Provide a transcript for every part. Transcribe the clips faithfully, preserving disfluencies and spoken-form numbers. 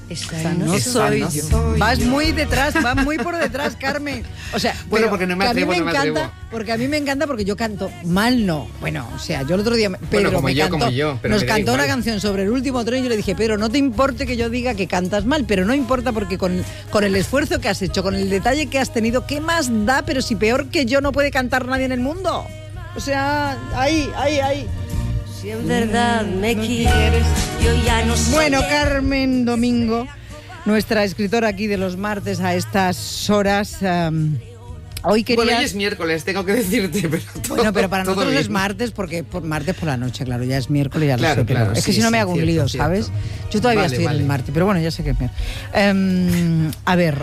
Esa no, no soy yo. Soy vas yo. muy detrás, vas muy por detrás, Carmen. O sea, bueno, porque no me atrevo, a mí me no me encanta, atrevo. porque a mí me encanta porque yo canto mal, no. Bueno, o sea, yo el otro día Pedro bueno, como me yo, cantó, como yo, pero nos me da cantó igual. una canción sobre el último tren y yo le dije, Pedro, no te importe que yo diga que cantas mal, pero no importa porque con, con el esfuerzo que has hecho, con el detalle que has tenido, ¿qué más da? Pero si peor que yo no puede cantar nadie en el mundo. O sea, ahí, ahí, ahí. Si en verdad me quieres, yo ya no sé. Bueno, Carmen Domingo, nuestra escritora aquí de los martes a estas horas. Um, hoy quería. Bueno, hoy es miércoles, tengo que decirte, pero todo, Bueno, pero para todo nosotros bien. es martes porque por martes por la noche, claro, ya es miércoles, ya Claro, lo sé. Pero claro, es que sí, si no me sí, hago un cierto, lío, cierto. ¿sabes? Yo todavía Vale, estoy en vale. el martes, pero bueno, ya sé que es miércoles. Um, a ver,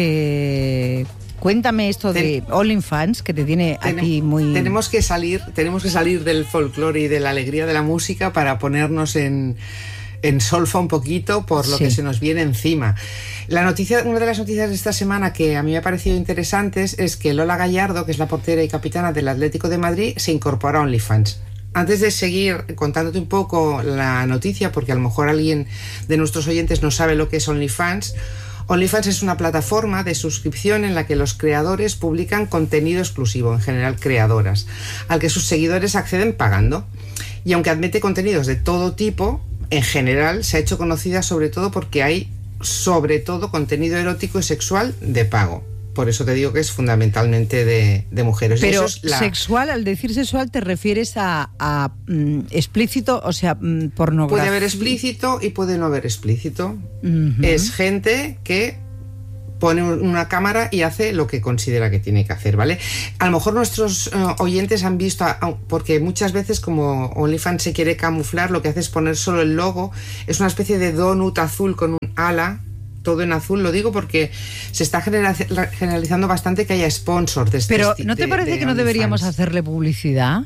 eh, cuéntame esto de Ten- OnlyFans que te tiene a Tenem- ti muy. Tenemos que salir, tenemos que salir del folclore y de la alegría de la música para ponernos en, en solfa un poquito por lo Sí. que se nos viene encima. La noticia, una de las noticias de esta semana que a mí me ha parecido interesantes es que Lola Gallardo, que es la portera y capitana del Atlético de Madrid, se incorpora a OnlyFans. Antes de seguir contándote un poco la noticia, porque a lo mejor alguien de nuestros oyentes no sabe lo que es OnlyFans, OnlyFans es una plataforma de suscripción en la que los creadores publican contenido exclusivo, en general creadoras, al que sus seguidores acceden pagando. Y aunque admite contenidos de todo tipo, en general se ha hecho conocida sobre todo porque hay sobre todo contenido erótico y sexual de pago. Por eso te digo que es fundamentalmente de, de mujeres. Y Pero eso es la... sexual, al decir sexual, te refieres a, a mm, explícito, o sea, mm, pornografía. Puede haber explícito y puede no haber explícito. Ujú. Es gente que pone una cámara y hace lo que considera que tiene que hacer, ¿vale? A lo mejor nuestros uh, oyentes han visto, uh, porque muchas veces como OnlyFans se quiere camuflar, lo que hace es poner solo el logo, es una especie de donut azul con un ala, todo en azul, lo digo porque se está genera- generalizando bastante que haya sponsors de este Pero esti- ¿no te de- parece de que no deberíamos OnlyFans. hacerle publicidad?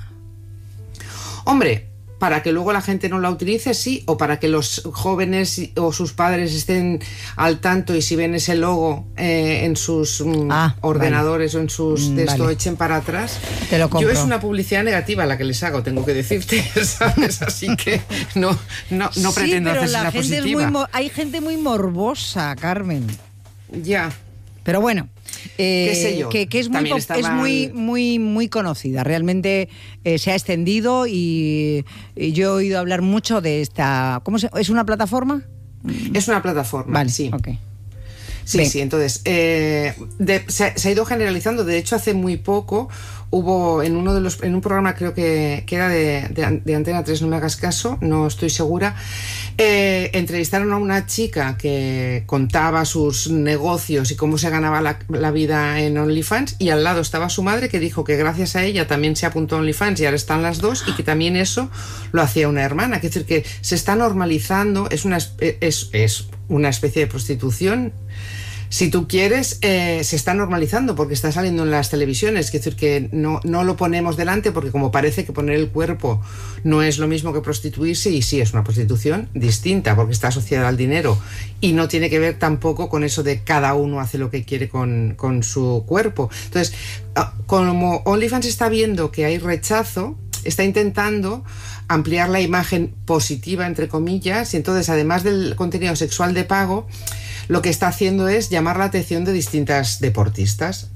Hombre, para que luego la gente no la utilice, sí, o para que los jóvenes o sus padres estén al tanto y si ven ese logo eh, en sus mm, Ah, ordenadores o en sus Mm, de esto vale. echen para atrás. Te lo compro. Yo es una publicidad negativa la que les hago, tengo que decirte, ¿sabes? Así que no, no, no sí, pretendo pero hacer la una gente es positiva. muy mo- hay gente muy morbosa, Carmen. Ya. Pero bueno, eh, ¿Qué sé yo? que, que es muy También pop- estaba es muy el- muy muy conocida. Realmente eh, se ha extendido y, y yo he oído hablar mucho de esta. ¿Cómo se? ¿Es una plataforma? Es una plataforma, Vale, sí. ok. Sí, Ven. sí, entonces eh, de- se, se ha ido generalizando. De hecho, hace muy poco hubo en uno de los en un programa, creo que, que era de, de, de Antena tres, no me hagas caso, no estoy segura, eh, entrevistaron a una chica que contaba sus negocios y cómo se ganaba la, la vida en OnlyFans, y al lado estaba su madre que dijo que gracias a ella también se apuntó a OnlyFans y ahora están las dos, y que también eso lo hacía una hermana. Es decir, que se está normalizando, es una, espe- es, es una especie de prostitución. Si tú quieres, eh, se está normalizando porque está saliendo en las televisiones. Es decir, que no, no lo ponemos delante porque como parece que poner el cuerpo no es lo mismo que prostituirse, y sí, es una prostitución distinta porque está asociada al dinero y no tiene que ver tampoco con eso de cada uno hace lo que quiere con, con su cuerpo. Entonces, como OnlyFans está viendo que hay rechazo, está intentando ampliar la imagen positiva, entre comillas, y entonces, además del contenido sexual de pago, lo que está haciendo es llamar la atención de distintas deportistas.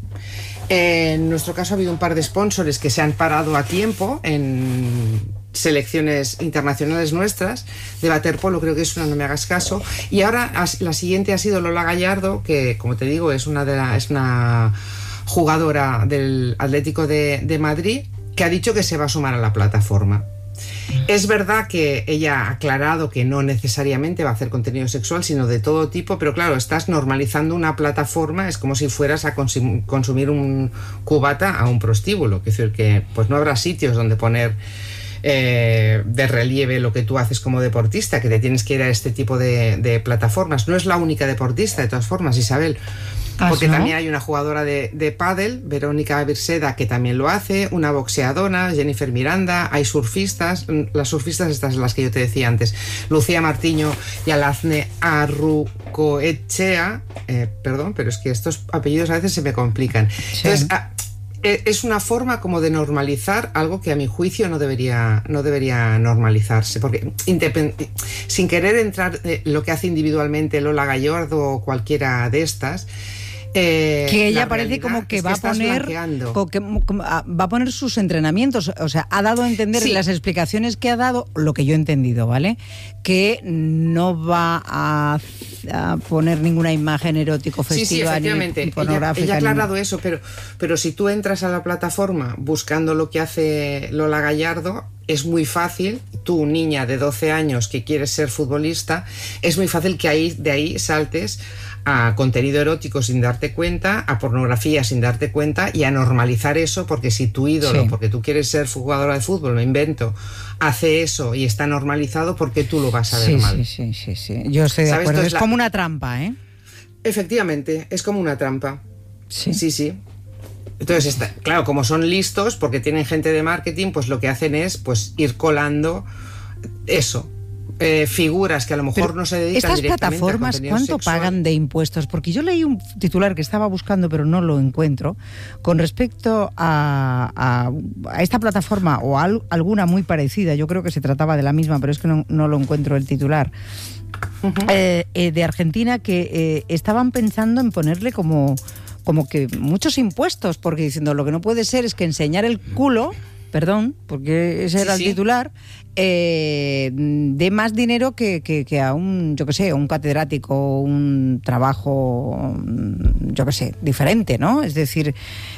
En nuestro caso ha habido un par de sponsors que se han parado a tiempo en selecciones internacionales nuestras. De waterpolo creo que es una, no me hagas caso. Y ahora la siguiente ha sido Lola Gallardo, que como te digo es una, de la, es una jugadora del Atlético de, de Madrid, que ha dicho que se va a sumar a la plataforma. Es verdad que ella ha aclarado que no necesariamente va a hacer contenido sexual, sino de todo tipo, pero claro, estás normalizando una plataforma, es como si fueras a consum- consumir un cubata a un prostíbulo, es decir, que pues no habrá sitios donde poner eh, de relieve lo que tú haces como deportista, que te tienes que ir a este tipo de, de plataformas. No es la única deportista, de todas formas, Isabel, porque ¿no? también hay una jugadora de, de pádel, Verónica Birseda, que también lo hace, una boxeadora, Jennifer Miranda, hay surfistas, las surfistas estas las que yo te decía antes, Lucía Martiño y Alazne Arrucoetxea, eh, perdón, pero es que estos apellidos a veces se me complican. Sí. Entonces, a, es una forma como de normalizar algo que a mi juicio no debería, no debería normalizarse, porque sin querer entrar en lo que hace individualmente Lola Gallardo o cualquiera de estas, Eh, que ella parece como que, es va que a poner como que, como, va a poner sus entrenamientos, o sea, ha dado a entender sí. en las explicaciones que ha dado, lo que yo he entendido, ¿vale? Que no va a, a poner ninguna imagen erótico festiva, sí, sí, efectivamente. ni pornográfica. Ella, ella ha aclarado eso, pero, pero si tú entras a la plataforma buscando lo que hace Lola Gallardo, es muy fácil, tú, niña de doce años que quieres ser futbolista, es muy fácil que ahí, de ahí saltes a contenido erótico sin darte cuenta, a pornografía sin darte cuenta y a normalizar eso, porque si tu ídolo, sí. porque tú quieres ser jugadora de fútbol, me invento, hace eso y está normalizado, ¿por qué tú lo vas a ver sí, mal? Sí, sí, sí, sí. Yo estoy de acuerdo. Es la... como una trampa, ¿eh? Efectivamente, es como una trampa. Sí. Sí, sí. Entonces, está, claro, como son listos, porque tienen gente de marketing, pues lo que hacen es pues ir colando eso. Eh, figuras que a lo mejor pero no se dedican estas directamente plataformas, a ¿cuánto sexual? Pagan de impuestos? Porque yo leí un titular que estaba buscando pero no lo encuentro con respecto a, a, a esta plataforma o a al, alguna muy parecida. Yo creo que se trataba de la misma, pero es que no, no lo encuentro el titular. Uh-huh. eh, eh, de Argentina, que eh, estaban pensando en ponerle como, como que muchos impuestos, porque diciendo lo que no puede ser es que enseñar el culo, perdón, porque ese era sí, el titular, eh, de más dinero que, que, que a un, yo qué sé, un catedrático, un trabajo, yo qué sé, diferente, ¿no? Es decir,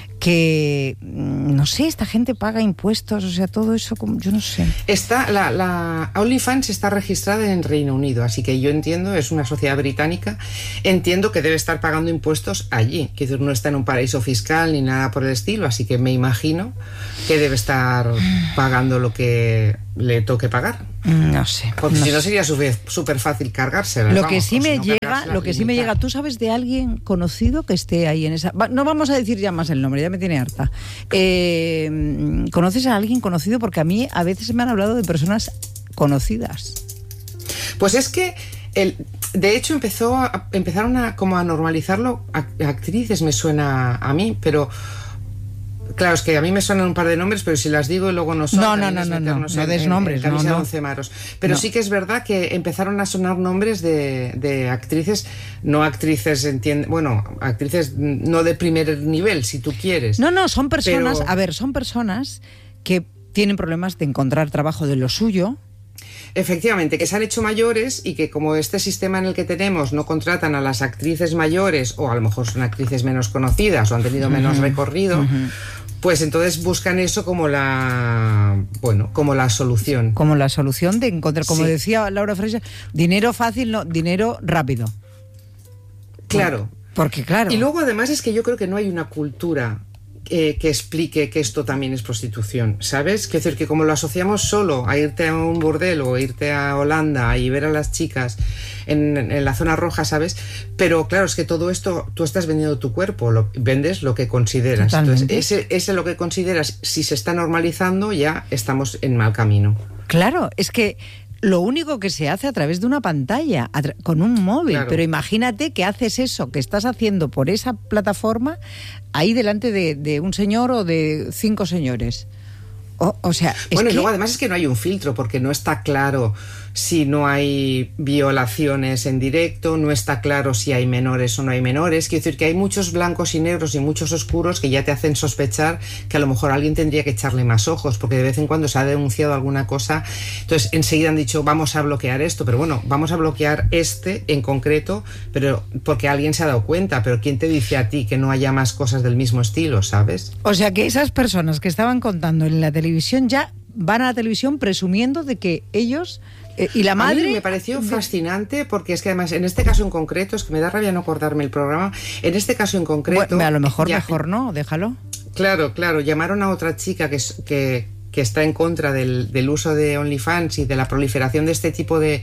que, no sé, esta gente paga impuestos, o sea, todo eso, como, yo no sé. Está, la, la OnlyFans está registrada en Reino Unido, así que yo entiendo, es una sociedad británica, entiendo que debe estar pagando impuestos allí, que no está en un paraíso fiscal ni nada por el estilo, así que me imagino que debe estar pagando lo que le toque pagar. No sé. Porque no si no sé. sería súper fácil cargársela. Lo vamos, que sí me si no llega, lo que sí me llega, ¿tú sabes de alguien conocido que esté ahí en esa? No vamos a decir ya más el nombre, ya me tiene harta. Eh, ¿Conoces a alguien conocido? Porque a mí a veces me han hablado de personas conocidas. Pues es que el, de hecho empezó a, empezaron a como a normalizarlo a, a actrices, me suena a mí, pero claro, es que a mí me suenan un par de nombres, pero si las digo y luego no son... No, no, no, no, no, no, no des nombres, en, en no, no. once maros. Pero no. sí que es verdad que empezaron a sonar nombres de, de actrices, no actrices, entiende, bueno, actrices no de primer nivel, si tú quieres. No, no, son personas, pero... a ver, son personas que tienen problemas de encontrar trabajo de lo suyo. Efectivamente, que se han hecho mayores y que como este sistema en el que tenemos no contratan a las actrices mayores, o a lo mejor son actrices menos conocidas o han tenido menos uh-huh. recorrido, uh-huh. pues entonces buscan eso como la, bueno, como la solución. Como la solución de encontrar, como sí. decía Laura Freixa, dinero fácil, no, dinero rápido. Claro. Porque claro. Y luego además es que yo creo que no hay una cultura Eh, que explique que esto también es prostitución, ¿sabes? Que decir que como lo asociamos solo a irte a un burdel o irte a Holanda y ver a las chicas en, en la zona roja, ¿sabes? Pero claro, es que todo esto, tú estás vendiendo tu cuerpo, lo, vendes lo que consideras. Totalmente. Entonces, ese, ese lo que consideras, si se está normalizando, ya estamos en mal camino. Claro, es que lo único que se hace a través de una pantalla, tra- con un móvil, claro. Pero imagínate que haces eso que estás haciendo por esa plataforma ahí delante de, de un señor o de cinco señores. O, o sea, es bueno, que... y luego además es que no hay un filtro, porque no está claro si no hay violaciones en directo, no está claro si hay menores o no hay menores. Quiero decir que hay muchos blancos y negros y muchos oscuros que ya te hacen sospechar que a lo mejor alguien tendría que echarle más ojos, porque de vez en cuando se ha denunciado alguna cosa. Entonces enseguida han dicho, vamos a bloquear esto, pero bueno, vamos a bloquear este en concreto, pero porque alguien se ha dado cuenta. Pero ¿quién te dice a ti que no haya más cosas del mismo estilo, sabes? O sea que esas personas que estaban contando en la televisión ya van a la televisión presumiendo de que ellos... Eh, y la madre... A mí me pareció fascinante, porque es que además en este caso en concreto, es que me da rabia no acordarme el programa, en este caso en concreto... Bueno, a lo mejor ya, mejor no, déjalo. Claro, claro, llamaron a otra chica que, que, que está en contra del, del uso de OnlyFans y de la proliferación de este tipo de,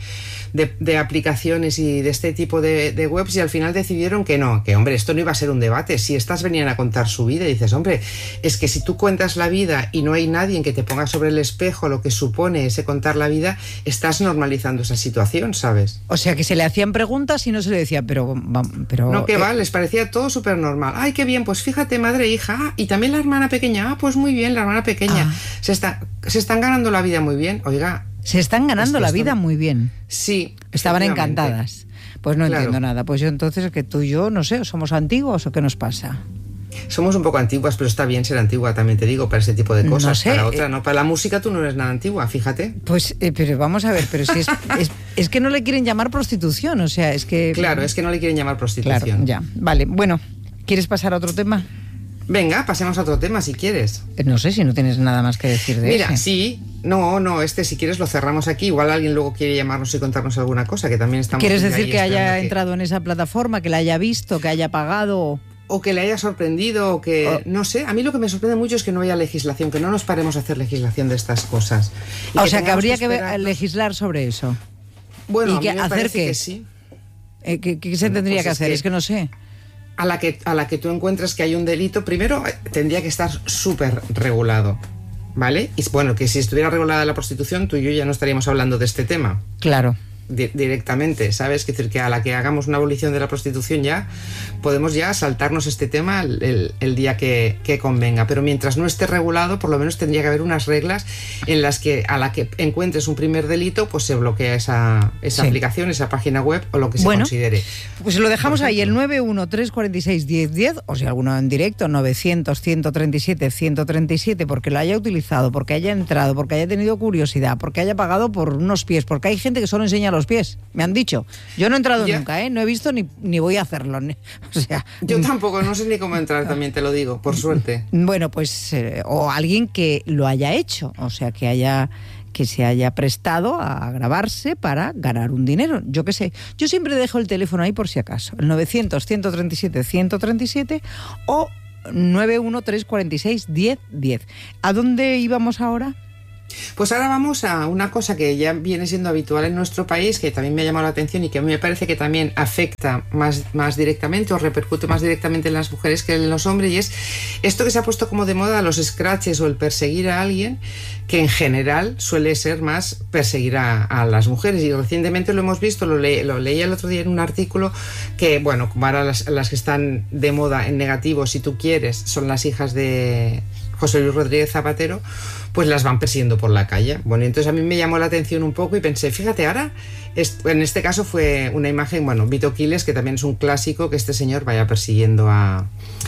de, de aplicaciones y de este tipo de, de webs, y al final decidieron que no, que hombre, esto no iba a ser un debate. Si estas venían a contar su vida, y dices, hombre, es que si tú cuentas la vida y no hay nadie en que te ponga sobre el espejo lo que supone ese contar la vida, estás normalizando esa situación, ¿sabes? O sea, que se le hacían preguntas y no se le decía, pero... pero no, que eh, va, les parecía todo súper normal. Ay, qué bien, pues fíjate, madre e hija. Ah, y también la hermana pequeña. Ah, pues muy bien, la hermana pequeña. Ah. Se, está, se están ganando la vida muy bien. Oiga... Se están ganando la vida muy bien. Sí. Estaban encantadas. Pues no claro. entiendo nada. Pues yo entonces, que tú y yo, no sé, ¿somos antiguos o qué nos pasa? Somos un poco antiguas, pero está bien ser antigua, también te digo, para ese tipo de cosas. No sé, para otra, eh, ¿no? Para la música tú no eres nada antigua, fíjate. Pues, eh, pero vamos a ver, pero si es, es, es que no le quieren llamar prostitución, o sea, es que... Claro, es que no le quieren llamar prostitución. Claro, ya. Vale, bueno, ¿quieres pasar a otro tema? Venga, pasemos a otro tema si quieres. No sé si no tienes nada más que decir de Mira, ese. sí, no, no, este si quieres lo cerramos aquí. Igual alguien luego quiere llamarnos y contarnos alguna cosa, que también estamos... ¿Quieres decir que haya que... entrado en esa plataforma, que la haya visto, que haya pagado? O que le haya sorprendido, o que... Oh. No sé, a mí lo que me sorprende mucho es que no haya legislación, que no nos paremos a hacer legislación de estas cosas. Y o que sea, que habría que, que legislar sobre eso. Bueno, ¿Y que a mí me hacer qué? Que sí. Eh, ¿Qué, qué se bueno, tendría pues que hacer? Es que, es que no sé. A la que, a la que tú encuentres que hay un delito, primero tendría que estar súper regulado, ¿vale? Y bueno, que si estuviera regulada la prostitución, tú y yo ya no estaríamos hablando de este tema. Claro. Di- directamente, ¿sabes? Es decir, que a la que hagamos una abolición de la prostitución ya podemos ya saltarnos este tema el, el, el día que, que convenga, pero mientras no esté regulado, por lo menos tendría que haber unas reglas en las que a la que encuentres un primer delito, pues se bloquea esa, esa sí. aplicación, esa página web o lo que se bueno, considere. Pues lo dejamos ahí, el nueve uno tres cuatro seis uno cero uno cero, o si alguno en directo, novecientos, ciento treinta y siete, ciento treinta y siete, porque lo haya utilizado, porque haya entrado, porque haya tenido curiosidad, porque haya pagado por unos pies, porque hay gente que solo enseña los pies, me han dicho. Yo no he entrado ¿Ya? nunca, ¿eh? No he visto ni, ni voy a hacerlo. O sea, yo tampoco, no sé ni cómo entrar, también te lo digo, por suerte. Bueno, pues, eh, o alguien que lo haya hecho, o sea, que haya... que se haya prestado a grabarse para ganar un dinero, yo qué sé. Yo siempre dejo el teléfono ahí por si acaso, el novecientos, ciento treinta y siete, ciento treinta y siete o nueve uno tres cuatro seis, uno cero uno cero. ¿A dónde íbamos ahora? Pues ahora vamos a una cosa que ya viene siendo habitual en nuestro país, que también me ha llamado la atención y que a mí me parece que también afecta más, más directamente o repercute más directamente en las mujeres que en los hombres, y es esto que se ha puesto como de moda, los scratches o el perseguir a alguien, que en general suele ser más perseguir a, a las mujeres, y recientemente lo hemos visto, lo, le, lo leí el otro día en un artículo, que bueno, como ahora las, las que están de moda en negativo, si tú quieres, son las hijas de José Luis Rodríguez Zapatero, pues las van persiguiendo por la calle. Bueno, entonces a mí me llamó la atención un poco y pensé, fíjate, ahora, en este caso fue una imagen, bueno, Vito Quiles, que también es un clásico, que este señor vaya persiguiendo a,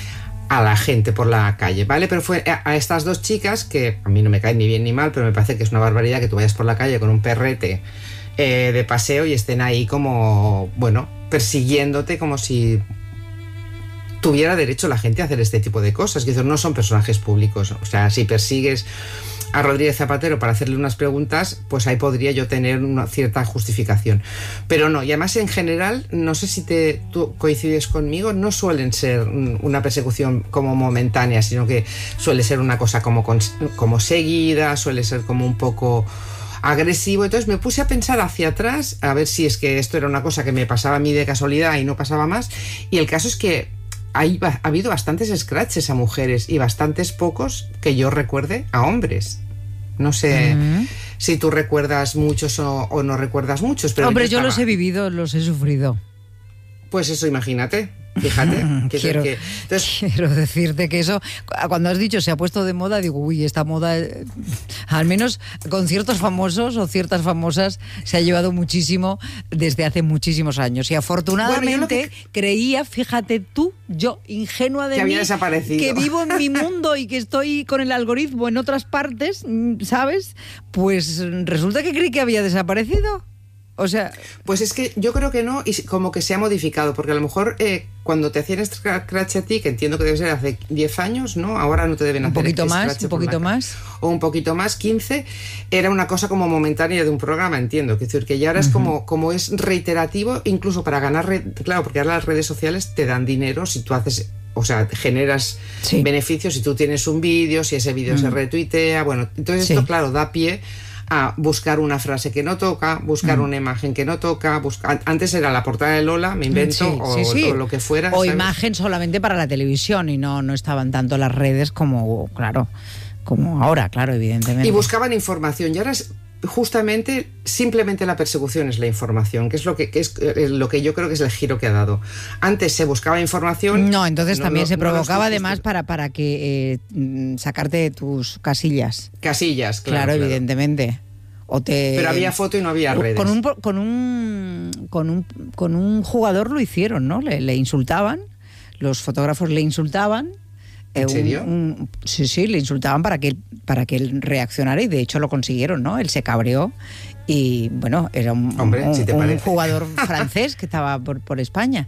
a la gente por la calle, ¿vale? Pero fue a, a estas dos chicas, que a mí no me caen ni bien ni mal, pero me parece que es una barbaridad que tú vayas por la calle con un perrete eh, de paseo y estén ahí como, bueno, persiguiéndote como si tuviera derecho la gente a hacer este tipo de cosas, que no son personajes públicos. O sea, si persigues a Rodríguez Zapatero para hacerle unas preguntas, pues ahí podría yo tener una cierta justificación. Pero no, y además en general, no sé si te, tú coincides conmigo, no suelen ser una persecución como momentánea, sino que suele ser una cosa como, como seguida, suele ser como un poco agresivo. Entonces me puse a pensar hacia atrás, a ver si es que esto era una cosa que me pasaba a mí de casualidad y no pasaba más, y el caso es que Hay, ha habido bastantes scratches a mujeres y bastantes pocos que yo recuerde a hombres. No sé uh-huh. si tú recuerdas muchos o, o no recuerdas muchos. Pero Hombre, yo, yo los he vivido, los he sufrido. Pues eso, imagínate. Fíjate. Que quiero, que, entonces, quiero decirte que eso, cuando has dicho se ha puesto de moda, digo, uy, esta moda, eh, al menos con ciertos famosos o ciertas famosas, se ha llevado muchísimo desde hace muchísimos años. Y afortunadamente bueno, que, creía, fíjate tú, yo, ingenua de que mí, había desaparecido. Que vivo en mi mundo y que estoy con el algoritmo en otras partes, ¿sabes? Pues resulta que creí que había desaparecido. O sea, pues es que yo creo que no, y como que se ha modificado, porque a lo mejor eh, cuando te hacían scratch a ti, que entiendo que debe ser hace diez años, ¿no? Ahora no te deben hacer un poquito más, un poquito más, o un poquito más, quince, era una cosa como momentánea de un programa, entiendo, que decir que ya ahora uh-huh. es como como es reiterativo, incluso para ganar, re, claro, porque ahora las redes sociales te dan dinero si tú haces, o sea, generas sí. beneficios si tú tienes un vídeo, si ese vídeo uh-huh. se retuitea, bueno, entonces sí. esto claro da pie a buscar una frase que no toca, buscar mm. una imagen que no toca, buscar... Antes era la portada de Lola, me invento, sí, o, sí, sí. o lo que fuera. O ¿sabes? Imagen solamente para la televisión y no, no estaban tanto las redes como, claro, como ahora, claro, evidentemente. Y buscaban información, y ahora es... Justamente, simplemente la persecución es la información, que es lo que, que es lo que yo creo que es el giro que ha dado. Antes se buscaba información. No, entonces no, también no, se provocaba no además para, para que eh, sacarte de tus casillas. Casillas, claro. Claro, claro. evidentemente. O te, Pero había foto y no había redes. Con un, con un, con un, con un jugador lo hicieron, ¿no? Le, le insultaban, los fotógrafos le insultaban. ¿En serio? Un, un, sí, sí, le insultaban para que, él, para que él reaccionara y de hecho lo consiguieron, ¿no? Él se cabreó y, bueno, era un, Hombre, un, si te un parece. jugador francés que estaba por, por España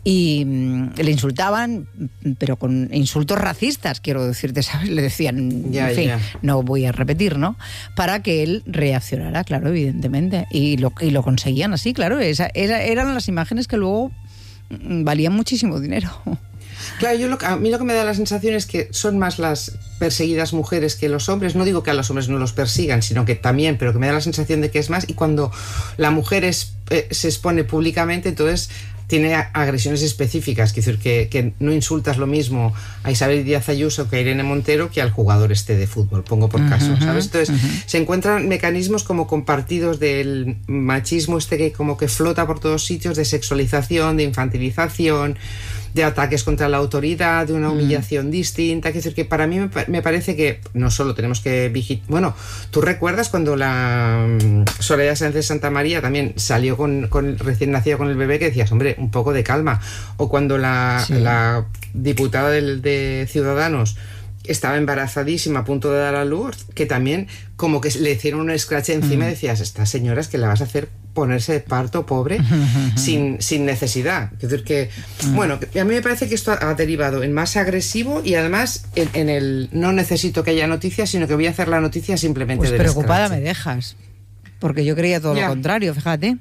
y mm, le insultaban, pero con insultos racistas, quiero decirte, ¿sabes? Le decían, ya, en fin, ya. no voy a repetir, ¿no? Para que él reaccionara, claro, evidentemente. Y lo, y lo conseguían así, claro. Esa, era, eran las imágenes que luego valían muchísimo dinero. Claro, yo lo, a mí lo que me da la sensación es que son más las perseguidas mujeres que los hombres. No digo que a los hombres no los persigan, sino que también, pero que me da la sensación de que es más. Y cuando la mujer es, eh, se expone públicamente, entonces tiene agresiones específicas. Es decir, que, que no insultas lo mismo a Isabel Díaz Ayuso que a Irene Montero que al jugador este de fútbol, pongo por caso, uh-huh, ¿sabes? Entonces uh-huh. se encuentran mecanismos como compartidos del machismo este que como que flota por todos sitios, de sexualización, de infantilización, de ataques contra la autoridad, de una humillación mm. distinta. Es decir, que para mí me, me parece que no solo tenemos que vigilar. Bueno, ¿tú recuerdas cuando la um, Soraya Sáenz de Santa María también salió con, con recién nacida con el bebé, que decías, hombre, un poco de calma? O cuando la, sí. la diputada del, de Ciudadanos estaba embarazadísima a punto de dar a luz, que también como que le hicieron un escrache encima mm. y decías, esta señora es que la vas a hacer ponerse de parto pobre sin, sin necesidad. Es decir que, mm. bueno, a mí me parece que esto ha derivado en más agresivo y además en, en el no necesito que haya noticias, sino que voy a hacer la noticia simplemente pues del preocupada escrache. Me dejas, porque yo creía todo ya. Lo contrario, fíjate.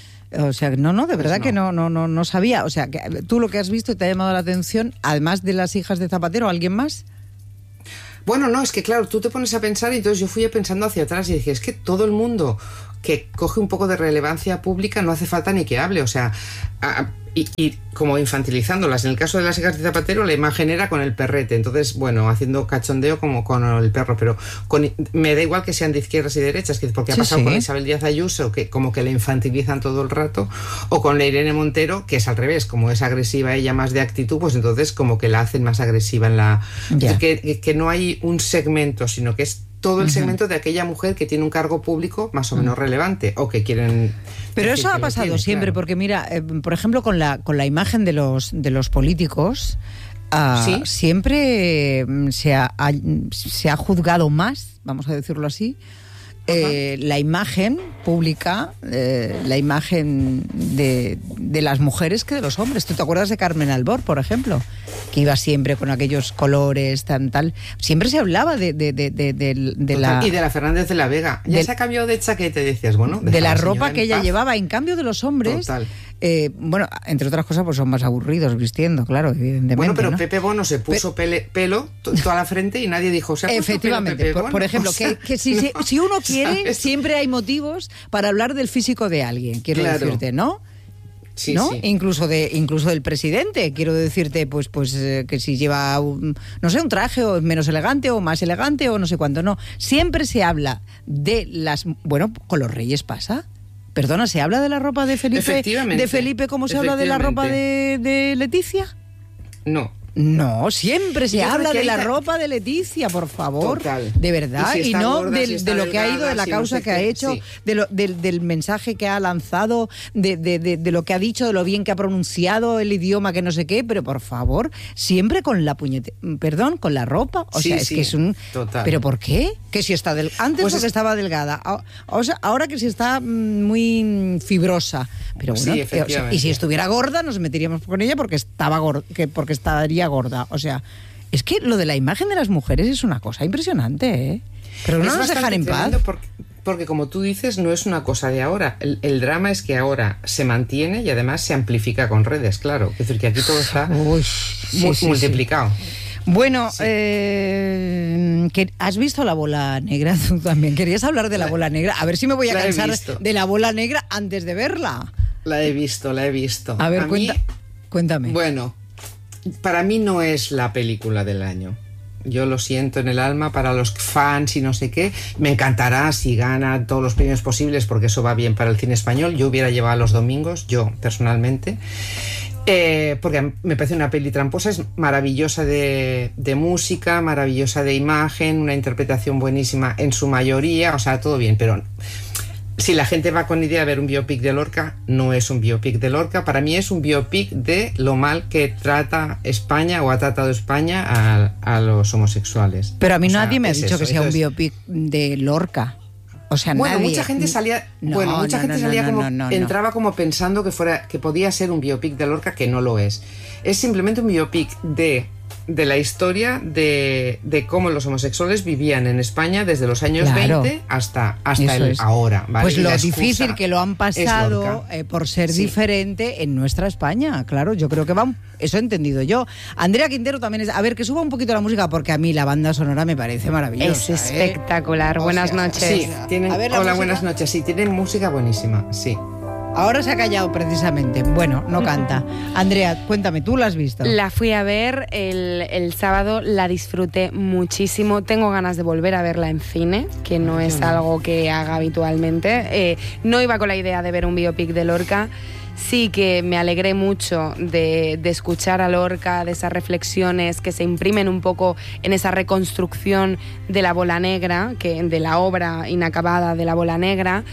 O sea, no, no, de verdad pues no. que no, no, no, no sabía. O sea, que tú lo que has visto y te ha llamado la atención, además de las hijas de Zapatero, ¿alguien más? Bueno, no, es que claro, tú te pones a pensar y entonces yo fui pensando hacia atrás y dije, es que todo el mundo que coge un poco de relevancia pública no hace falta ni que hable, o sea, a, y, y como infantilizándolas. En el caso de las hijas de Zapatero, la imagen era con el perrete, entonces, bueno, haciendo cachondeo como con el perro, pero con, me da igual que sean de izquierdas y derechas, que porque ha sí, pasado sí. con Isabel Díaz Ayuso, que como que la infantilizan todo el rato, o con la Irene Montero, que es al revés, como es agresiva ella más de actitud, pues entonces como que la hacen más agresiva en la... Yeah. Que, que no hay un segmento, sino que es todo el uh-huh. segmento de aquella mujer que tiene un cargo público más o menos uh-huh. relevante o que quieren. Pero eso ha pasado tiene, siempre, claro. porque mira, eh, por ejemplo, con la con la imagen de los de los políticos, uh, ¿sí? siempre se ha, ha, se ha juzgado más, vamos a decirlo así, eh, la imagen pública, eh, la imagen de, de las mujeres que de los hombres. ¿Tú te acuerdas de Carmen Albor, por ejemplo? Que iba siempre con aquellos colores, tan tal. Siempre se hablaba de, de, de, de, de, de la... Y de la Fernández de la Vega. Ya de, se ha cambiado de chaqueta, decías, bueno... De la, la ropa que ella paz. llevaba. En cambio de los hombres... Total. Eh, bueno, entre otras cosas, pues son más aburridos vistiendo, claro, evidentemente. Bueno, pero ¿no? Pepe Bono se puso Pe- pele, pelo toda la frente y nadie dijo, ¿se ha puesto efectivamente, pelo Pepe por, Bono? por ejemplo, o sea, que, que si, no, si uno quiere, ¿sabes? Siempre hay motivos para hablar del físico de alguien, quiero claro. decirte, ¿no? Sí, ¿no? Sí. Incluso de incluso del presidente, quiero decirte, pues pues eh, que si lleva un, no sé, un traje o menos elegante o más elegante o no sé cuánto, no. Siempre se habla de las, bueno, con los reyes pasa. Perdona, ¿se habla de la ropa de Felipe de Felipe como se habla de la ropa de, de Leticia? No. No, siempre se habla de la ta... ropa de Leticia, por favor. Total. De verdad. Y, si y no gorda, del, si de lo delgada, que ha ido, de la si causa no sé que qué, ha hecho, sí. de lo, del, del mensaje que ha lanzado, de, de, de, de lo que ha dicho, de lo bien que ha pronunciado el idioma, que no sé qué, pero por favor, siempre con la puñete... Perdón, con la ropa. O sí, sea, es sí, que es un... Total. ¿Pero por qué? Que si está del... Antes pues porque es... estaba delgada. O sea, ahora que si está muy fibrosa. Pero bueno, sí, o sea, y si estuviera gorda, nos meteríamos con ella porque estaba gorda, que porque estaría gorda. O sea, es que lo de la imagen de las mujeres es una cosa impresionante, ¿eh? Pero no es nos dejan en paz. Porque, porque como tú dices, no es una cosa de ahora. El, el drama es que ahora se mantiene y además se amplifica con redes, claro. Es decir, que aquí todo está Uy, sí, mu- sí, multiplicado. Sí. Bueno, Sí. eh, que- ¿has visto La Bola Negra? Tú también querías hablar de La Bola Negra. A ver si me voy a La he cansar visto. de La Bola Negra antes de verla. La he visto, la he visto. A ver, mí, cuenta, cuéntame. Bueno, para mí no es la película del año. Yo lo siento en el alma para los fans y no sé qué. Me encantará si gana todos los premios posibles porque eso va bien para el cine español. Yo hubiera llevado los domingos, yo personalmente. Eh, porque me parece una peli tramposa, es maravillosa de, de música, maravillosa de imagen, una interpretación buenísima en su mayoría, o sea, todo bien, pero si la gente va con idea de ver un biopic de Lorca, no es un biopic de Lorca, para mí es un biopic de lo mal que trata España o ha tratado España a, a los homosexuales. Pero a mí O sea, nadie me ha es dicho eso, que sea un entonces- biopic de Lorca. O sea, Bueno, nadie. mucha gente salía, No, bueno, mucha no, gente no, salía no, como no, no, no. entraba como pensando que fuera que podía ser un biopic de Lorca, que no lo es. Es simplemente un biopic de de la historia de, de cómo los homosexuales vivían en España desde los años Claro. veinte hasta, hasta Eso el es. ahora. ¿vale? Pues Y lo la excusa difícil que lo han es pasado Lorca. eh, por ser Sí. diferente en nuestra España. Claro, yo creo que va. un- Eso he entendido yo. Andrea Quintero también es. A ver, que suba un poquito la música porque a mí la banda sonora me parece maravillosa. Es ¿eh? espectacular. O Buenas sea, noches. Sí, tienen, A ver, la hola, música. buenas noches. Sí, tienen música buenísima, sí. Ahora se ha callado precisamente. Bueno, no canta. Andrea, cuéntame, ¿tú la has visto? La fui a ver el, el sábado, la disfruté muchísimo. Tengo ganas de volver a verla en cine, que no Qué es bueno. algo que haga habitualmente. Eh, no iba con la idea de ver un biopic de Lorca. Sí que me alegré mucho de, de escuchar a Lorca, de esas reflexiones que se imprimen un poco en esa reconstrucción de la Bola Negra, que, de la obra inacabada de la Bola Negra.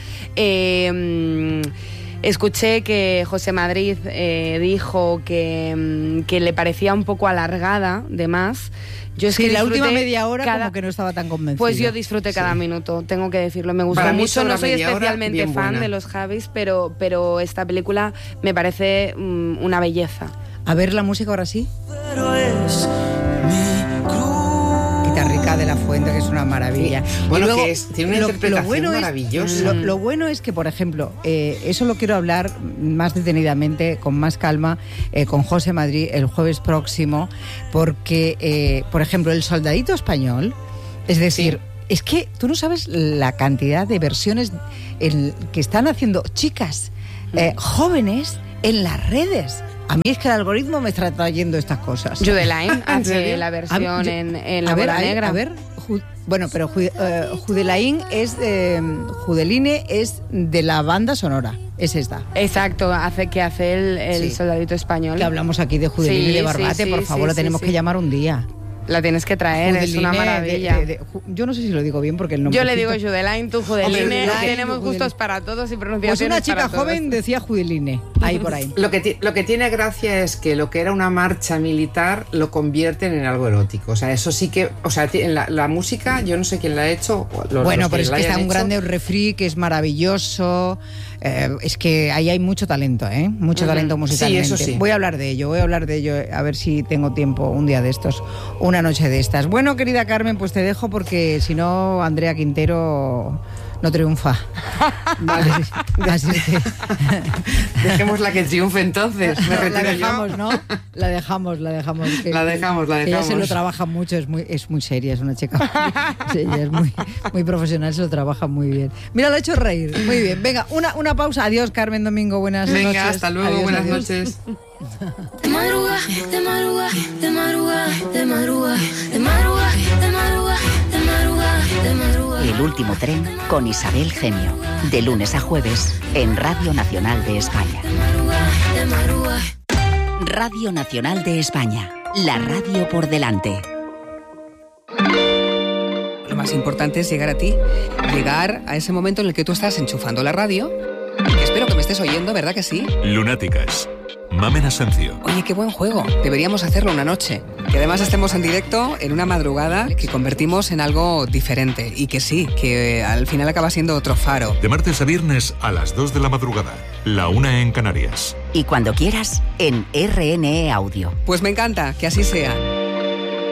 Eh, Escuché que José Madrid eh, dijo que, mm, que le parecía un poco alargada, de más. Yo es Sí, que la última disfruté media hora cada- como que no estaba tan convencida. Pues yo disfruté cada Sí. minuto, tengo que decirlo. Me gustó Para mí mucho, sobre no la soy media hora, especialmente bien fan buena. de los Javis, pero, pero esta película me parece mm, una belleza. A ver la música ahora sí. Pero es mi cruz. Guitarrica de la Fuente, que es una maravilla. Sí. Y Bueno, luego, que es- tiene una interpretación es- maravillosa. lo, lo bueno es que, por ejemplo, eh, eso lo quiero hablar más detenidamente, con más calma, eh, con José Madrid el jueves próximo, porque, eh, por ejemplo, El Soldadito Español, es decir, Sí. es que tú no sabes la cantidad de versiones en- que están haciendo chicas eh, jóvenes en las redes. A mí es que el algoritmo me está trayendo estas cosas. Jude Line ¿En hace serio? la A- versión yo- en, en a La ver, Bola ahí, Negra. A ver, Ju- bueno, pero Ju- eh, Judelaín es, eh, Judeline es de la banda sonora, es esta. Exacto, hace que hace el, el Sí. Soldadito Español. Que hablamos aquí de Judeline Sí, y de sí, Barbate, sí, por sí, favor, lo sí, tenemos sí. que llamar un día. La tienes que traer, es una Judeline, maravilla. de- de- de- Ju- yo no sé si lo digo bien porque el nombre. Yo le digo Judeline, tú Judeline, Hombre, lo que- tenemos Judeline. gustos para todos y Pues pronunciaciones una chica para todos. joven decía Judeline, ahí por ahí. Lo que, ti- lo que tiene gracia es que lo que era una marcha militar lo convierten en algo erótico. O sea, eso sí que. O sea, ti- en la, la música, yo no sé quién la ha hecho. o los- Bueno, los pero es la que hayan está un hecho. grande refri que es maravilloso. Eh, es que ahí hay mucho talento, ¿eh? Mucho Ujú. talento musicalmente. Sí, eso sí. Voy a hablar de ello, voy a hablar de ello, a ver si tengo tiempo un día de estos, una noche de estas. Bueno, querida Carmen, pues te dejo porque si no, Andrea Quintero no triunfa. Vale. Así, así que... Dejemos la que triunfe entonces. Me la retiro yo. dejamos, ¿no? La dejamos, la dejamos. Que- La dejamos, la que ella se lo dejamos. trabaja mucho, es muy, es muy seria, es una chica. Sí, ella es muy, muy profesional, se lo trabaja muy bien. Mira, lo ha hecho reír. Muy bien. Venga, una, una pausa. Adiós, Carmen Domingo. Buenas Venga, noches. hasta luego, Adiós, buenas adiós. noches. De madruga, de madruga, de madruga, de madruga, de madruga, de madruga, de madruga, de madruga. El último tren con Isabel Gemio. De lunes a jueves en Radio Nacional de España. De madruga, de madruga. Radio Nacional de España. La radio por delante. Lo más importante es llegar a ti, llegar a ese momento en el que tú estás enchufando la radio. Que espero que me estés oyendo, ¿verdad que sí? Lunáticas. Mamen Asencio. Oye, qué buen juego. Deberíamos hacerlo una noche. Que además estemos en directo en una madrugada que convertimos en algo diferente. Y que sí, que al final acaba siendo otro faro. De martes a viernes a las dos de la madrugada. La una en Canarias. Y cuando quieras, en R N E Audio. Pues me encanta, que así sea.